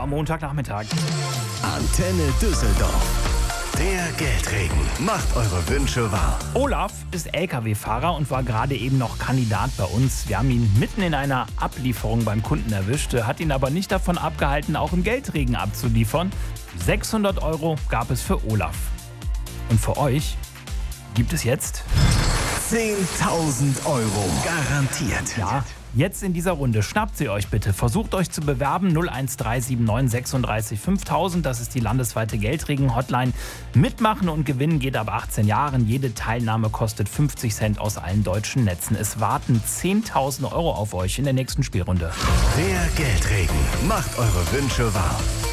am Montagnachmittag. Antenne Düsseldorf. Der Geldregen macht eure Wünsche wahr. Olaf ist LKW-Fahrer und war gerade eben noch Kandidat bei uns. Wir haben ihn mitten in einer Ablieferung beim Kunden erwischt, hat ihn aber nicht davon abgehalten, auch im Geldregen abzuliefern. 600 € gab es für Olaf. Und für euch gibt es jetzt 10.000 € garantiert. Ja, jetzt in dieser Runde. Schnappt sie euch bitte. Versucht euch zu bewerben. 01379 36 5000. Das ist die landesweite Geldregen-Hotline. Mitmachen und gewinnen geht ab 18 Jahren. Jede Teilnahme kostet 50 Cent aus allen deutschen Netzen. Es warten 10.000 € auf euch in der nächsten Spielrunde. Der Geldregen macht eure Wünsche wahr.